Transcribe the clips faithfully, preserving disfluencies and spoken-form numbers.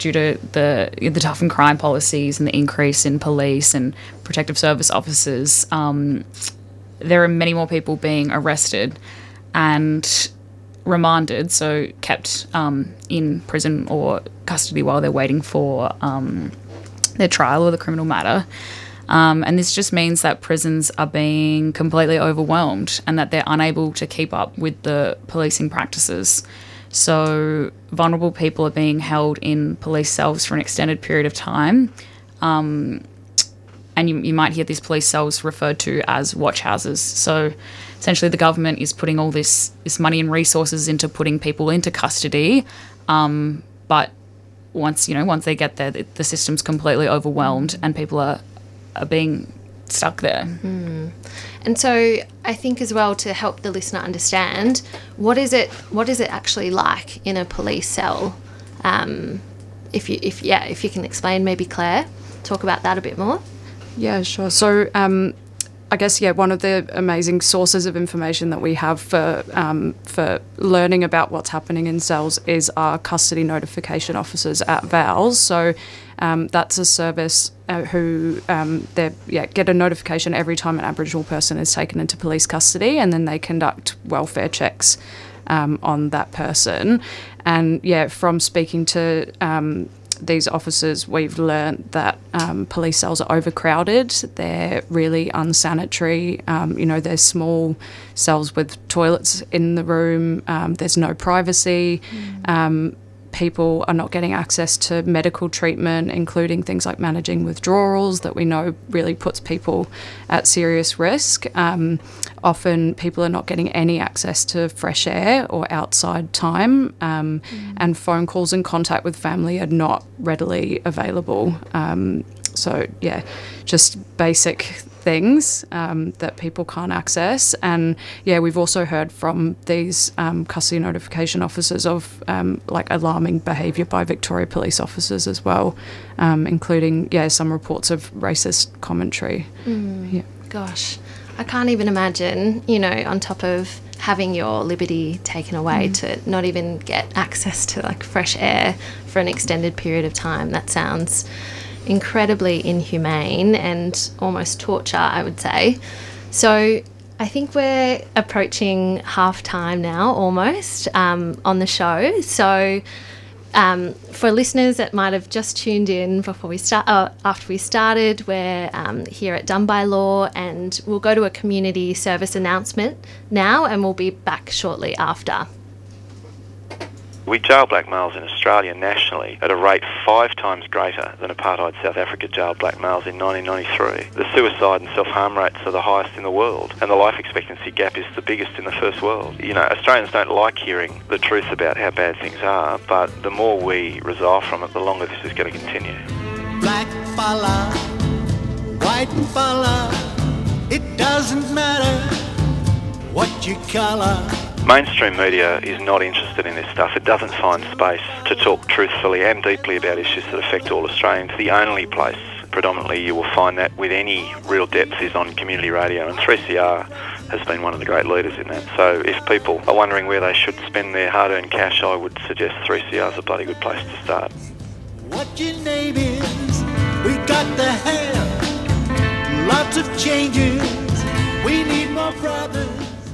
due to the the toughened crime policies and the increase in police and protective service officers, um, there are many more people being arrested and remanded, so kept um, in prison or custody while they're waiting for um, their trial or the criminal matter. Um, and this just means that prisons are being completely overwhelmed and that they're unable to keep up with the policing practices. So vulnerable people are being held in police cells for an extended period of time. Um, and you, you might hear these police cells referred to as watch houses. So essentially the government is putting all this, this money and resources into putting people into custody. Um, but once, you know, once they get there, the, the system's completely overwhelmed and people are are being stuck there. Mm. And so I think as well, to help the listener understand, what is it what is it actually like in a police cell? Um, if you if yeah, if you can explain, maybe Claire, talk about that a bit more. Yeah, sure. So um, I guess, yeah, one of the amazing sources of information that we have for um, for learning about what's happening in cells is our custody notification officers at V A L S. So um, that's a service uh, who um, they yeah, get a notification every time an Aboriginal person is taken into police custody, and then they conduct welfare checks um, on that person. And yeah, from speaking to um, these officers, we've learned that um, police cells are overcrowded. They're really unsanitary. Um, you know, there's small cells with toilets in the room. Um, there's no privacy. Mm. Um, people are not getting access to medical treatment, including things like managing withdrawals that we know really puts people at serious risk. Um, often people are not getting any access to fresh air or outside time, um, mm. and phone calls and contact with family are not readily available. Um, so, yeah, just basic things um, that people can't access. And yeah, we've also heard from these um, custody notification officers of um, like alarming behaviour by Victoria Police officers as well, um, including yeah some reports of racist commentary. Mm. Yeah. Gosh, I can't even imagine, you know, on top of having your liberty taken away, mm. to not even get access to like fresh air for an extended period of time. That sounds incredibly inhumane and almost torture, I would say. So I think we're approaching half time now, almost, um, on the show. So um, for listeners that might have just tuned in before we start, uh, after we started, we're um, here at Done by Law, and we'll go to a community service announcement now, and we'll be back shortly after. We jail black males in Australia nationally at a rate five times greater than apartheid South Africa jailed black males in nineteen ninety-three. The suicide and self-harm rates are the highest in the world, and the life expectancy gap is the biggest in the first world. You know, Australians don't like hearing the truth about how bad things are, but the more we resolve from it, the longer this is going to continue. Black fella, white fella, it doesn't matter what you colour. Mainstream media is not interested in this stuff. It doesn't find space to talk truthfully and deeply about issues that affect all Australians. The only place predominantly you will find that with any real depth is on community radio, and three C R has been one of the great leaders in that. So if people are wondering where they should spend their hard-earned cash, I would suggest three C R is a bloody good place to start. What your name is, we got the hair, lots of changes, we need more brothers.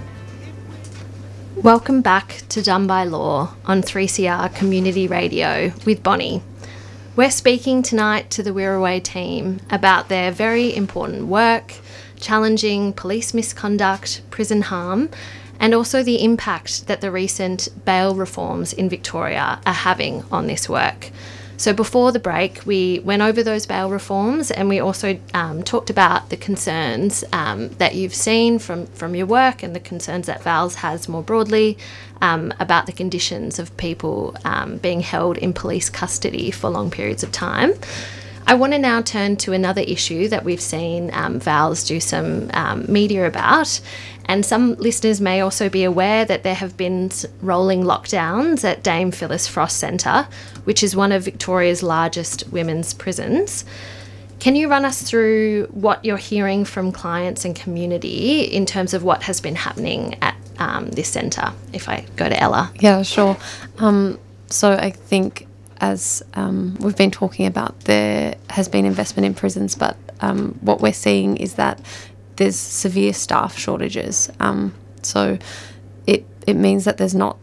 Welcome back to Done by Law on three C R Community Radio with Bonnie. We're speaking tonight to the Wirraway team about their very important work, challenging police misconduct, prison harm, and also the impact that the recent bail reforms in Victoria are having on this work. So before the break, we went over those bail reforms, and we also um, talked about the concerns um, that you've seen from, from your work, and the concerns that V A L S has more broadly um, about the conditions of people um, being held in police custody for long periods of time. I want to now turn to another issue that we've seen um, V A L S do some um, media about, and some listeners may also be aware that there have been rolling lockdowns at Dame Phyllis Frost Centre, which is one of Victoria's largest women's prisons. Can you run us through what you're hearing from clients and community in terms of what has been happening at um, this centre, if I go to Ella? Yeah, sure. Um, so I think as um, we've been talking about, there has been investment in prisons, but um, what we're seeing is that there's severe staff shortages. Um, so it it means that there's not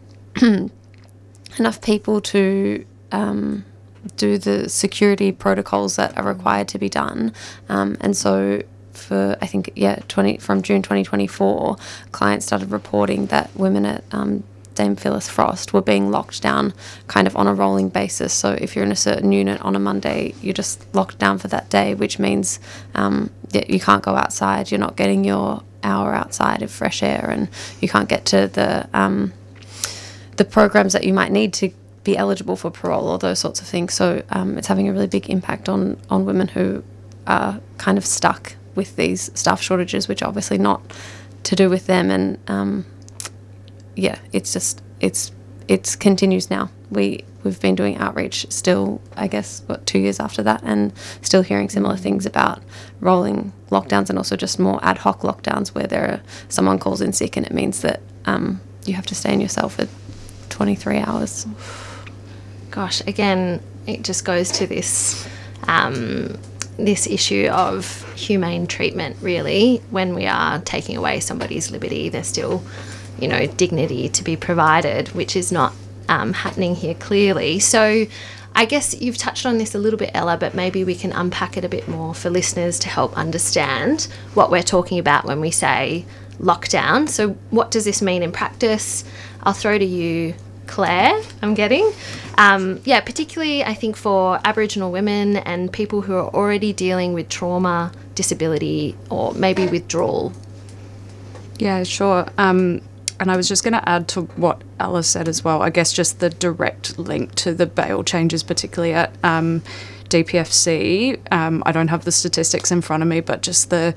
enough people to um, do the security protocols that are required to be done. Um, and so for, I think, yeah, twenty from June twenty twenty-four, clients started reporting that women at um, Dame Phyllis Frost were being locked down kind of on a rolling basis. So if you're in a certain unit on a Monday, you're just locked down for that day, which means um, that you can't go outside, you're not getting your hour outside of fresh air, and you can't get to the um, the programs that you might need to be eligible for parole or those sorts of things. So um, it's having a really big impact on, on women who are kind of stuck with these staff shortages, which are obviously not to do with them. And um, yeah, it's just, it's, it continues now. We, we've been doing outreach still, I guess, what, two years after that, and still hearing similar things about rolling lockdowns, and also just more ad hoc lockdowns where there are, someone calls in sick and it means that um, you have to stay in your cell for twenty-three hours. Gosh, again, it just goes to this um, this issue of humane treatment, really. When we are taking away somebody's liberty, there's still, you know, dignity to be provided, which is not um, happening here clearly. So I guess you've touched on this a little bit, Ella, but maybe we can unpack it a bit more for listeners to help understand what we're talking about when we say lockdown. So what does this mean in practice? I'll throw to you, Claire, I'm getting. Um, yeah, particularly I think for Aboriginal women and people who are already dealing with trauma, disability, or maybe withdrawal. Yeah, sure. Um, and I was just going to add to what Ella said as well, I guess just the direct link to the bail changes, particularly at um, D P F C. Um, I don't have the statistics in front of me, but just the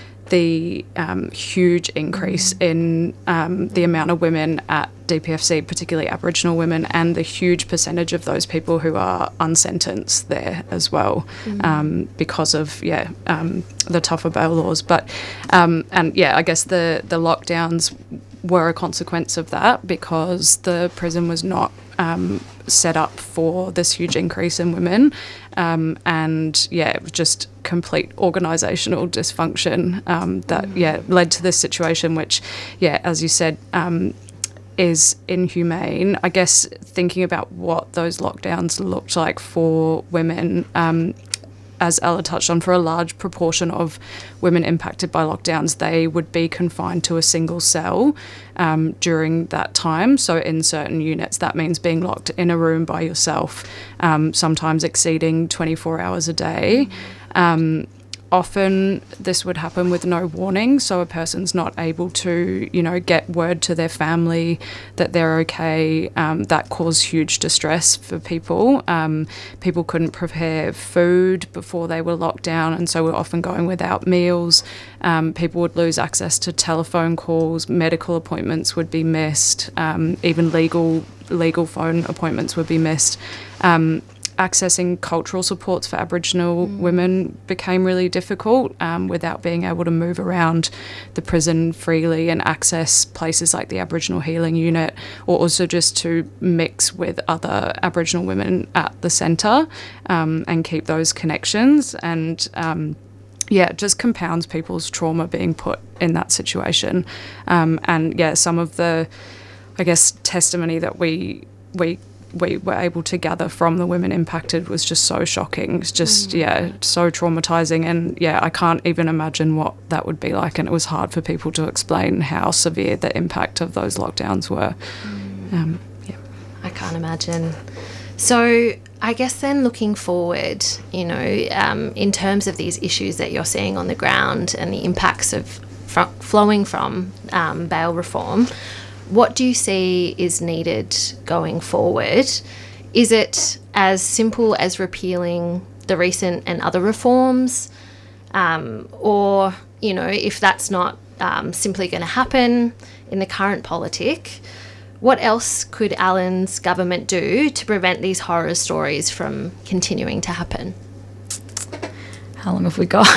the um, huge increase in um, the amount of women at D P F C, particularly Aboriginal women, and the huge percentage of those people who are unsentenced there as well, mm. um, because of yeah um, the tougher bail laws. But um, and yeah, I guess the the lockdowns were a consequence of that, because the prison was not um, set up for this huge increase in women, um, and yeah, it was just complete organisational dysfunction um, that mm. yeah led to this situation, which yeah, as you said, um, is inhumane. I guess thinking about what those lockdowns looked like for women, um, as Ella touched on, for a large proportion of women impacted by lockdowns, they would be confined to a single cell um, during that time. So in certain units, that means being locked in a room by yourself, um, sometimes exceeding twenty-four hours a day. Um, often this would happen with no warning, so a person's not able to, you know, get word to their family that they're okay. Um, that caused huge distress for people. Um, people couldn't prepare food before they were locked down, and so were often going without meals. Um, people would lose access to telephone calls, medical appointments would be missed, um, even legal legal phone appointments would be missed. Um, accessing cultural supports for Aboriginal mm. women became really difficult um, without being able to move around the prison freely and access places like the Aboriginal Healing Unit, or also just to mix with other Aboriginal women at the centre um, and keep those connections. And um, yeah, it just compounds people's trauma being put in that situation. Um, and yeah, some of the, I guess, testimony that we we we were able to gather from the women impacted was just so shocking. It's just, mm. yeah, so traumatising. And, yeah, I can't even imagine what that would be like. And it was hard for people to explain how severe the impact of those lockdowns were. Mm. Um, yeah. I can't imagine. So I guess then looking forward, you know, um, in terms of these issues that you're seeing on the ground and the impacts of fr- flowing from um, bail reform, what do you see is needed going forward? Is it as simple as repealing the recent and other reforms? Um, or, you know, if that's not um, simply going to happen in the current politic, what else could Alan's government do to prevent these horror stories from continuing to happen? How long have we got?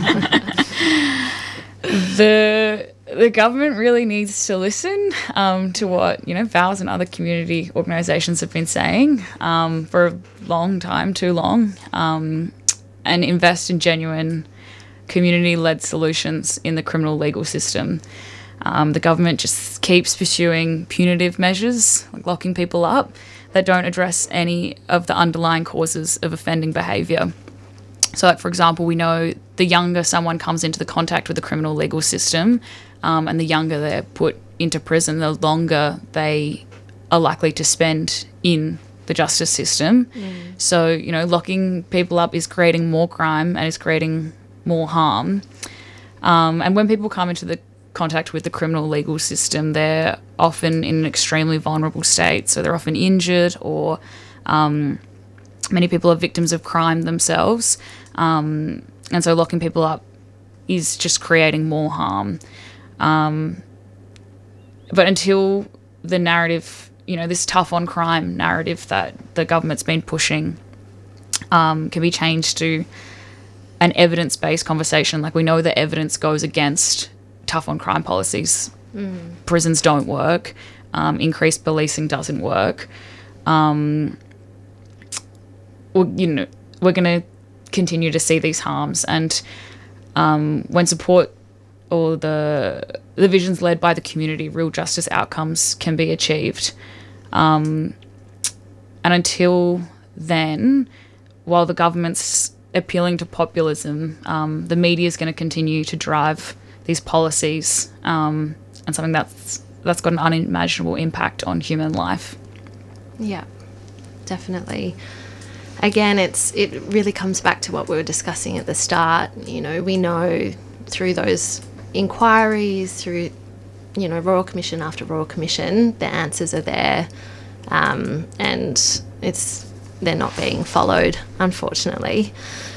the the government really needs to listen um, to what, you know, V A L S and other community organisations have been saying um, for a long time, too long, um, and invest in genuine community-led solutions in the criminal legal system. Um, the government just keeps pursuing punitive measures, like locking people up, that don't address any of the underlying causes of offending behaviour. So, like, for example, we know the younger someone comes into the contact with the criminal legal system, um, and the younger they're put into prison, the longer they are likely to spend in the justice system. Mm. So, you know, locking people up is creating more crime and is creating more harm. Um, and when people come into the contact with the criminal legal system, they're often in an extremely vulnerable state. So they're often injured, or um, many people are victims of crime themselves. Um, and so locking people up is just creating more harm. Um, but until the narrative, you know, this tough on crime narrative that the government's been pushing um, can be changed to an evidence-based conversation. Like, we know that evidence goes against tough on crime policies. Mm. Prisons don't work. Um, increased policing doesn't work. Um, well, you know, we're going to continue to see these harms, and um, when support or the the visions led by the community, real justice outcomes can be achieved. Um, and until then, while the government's appealing to populism, um, the media is going to continue to drive these policies, um, and something that's that's got an unimaginable impact on human life. Yeah, definitely. Again, it's it really comes back to what we were discussing at the start. You know, we know through those inquiries, through, you know, Royal Commission after Royal Commission, the answers are there, um, and it's they're not being followed, unfortunately.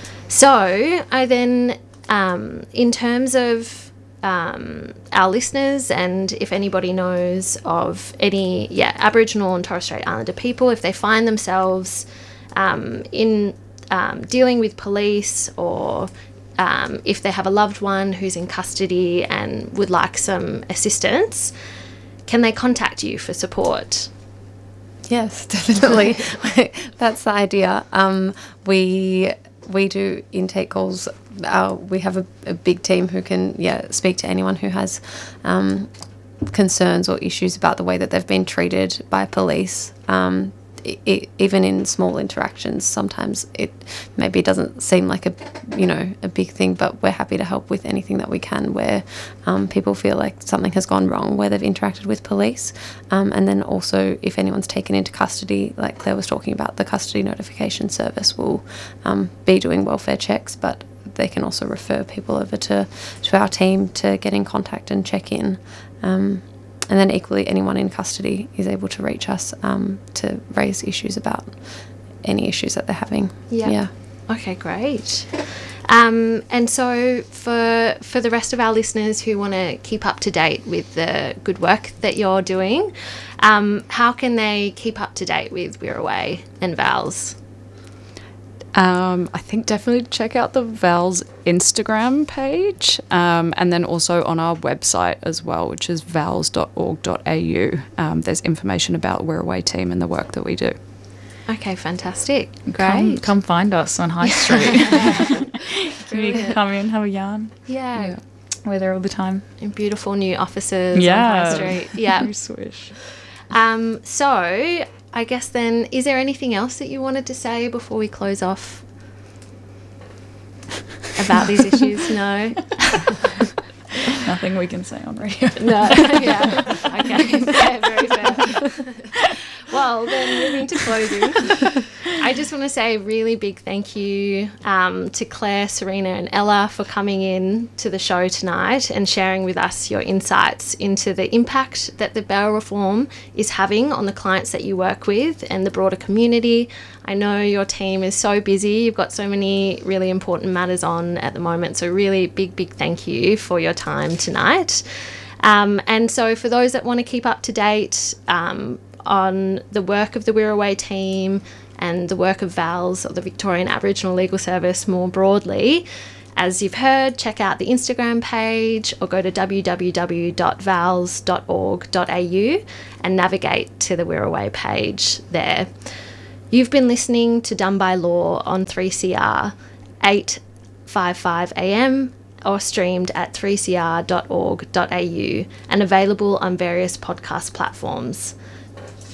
So I then, um, in terms of um, our listeners, and if anybody knows of any, yeah, Aboriginal and Torres Strait Islander people, if they find themselves um, in um, dealing with police, or um, if they have a loved one who's in custody and would like some assistance, can they contact you for support? Yes, definitely. That's the idea. Um, we we do intake calls. Uh, we have a, a big team who can yeah speak to anyone who has um, concerns or issues about the way that they've been treated by police. Um, it, it, even in small interactions, sometimes it maybe doesn't seem like a you know a big thing, but we're happy to help with anything that we can where um, people feel like something has gone wrong where they've interacted with police. Um, and then also, if anyone's taken into custody, like Claire was talking about, the custody notification service will um, be doing welfare checks, but they can also refer people over to, to our team to get in contact and check in. Um, and then equally, anyone in custody is able to reach us um, to raise issues about any issues that they're having. Yeah. Yeah. Okay, great. Um, and so for for the rest of our listeners who want to keep up to date with the good work that you're doing, um, how can they keep up to date with Wirraway and VALS? Um, I think definitely check out the VALS Instagram page, um, and then also on our website as well, which is vals dot org dot a u. Um, there's information about Wirraway team and the work that we do. Okay, fantastic. Great. Come, come find us on High Street. You can come in, have a yarn. Yeah. Yeah. We're there all the time. In beautiful new offices Yeah. on High Street. Yeah. Very swish. Um, so I guess then, is there anything else that you wanted to say before we close off about these issues? No? Nothing we can say on radio. No. Yeah. Okay. Fair, very fair. Well, then moving to closing, I just want to say a really big thank you um, to Claire, Serena and Ella for coming in to the show tonight and sharing with us your insights into the impact that the bail reform is having on the clients that you work with and the broader community. I know your team is so busy. You've got so many really important matters on at the moment. So really big, big thank you for your time tonight. Um, and so for those that want to keep up to date um, on the work of the Wirraway team and the work of VALS, or the Victorian Aboriginal Legal Service more broadly, as you've heard, check out the Instagram page or go to w w w dot vals dot org dot a u and navigate to the Wirraway page there. You've been listening to Done by Law on three C R eight fifty-five A M or streamed at three c r dot org dot a u and available on various podcast platforms.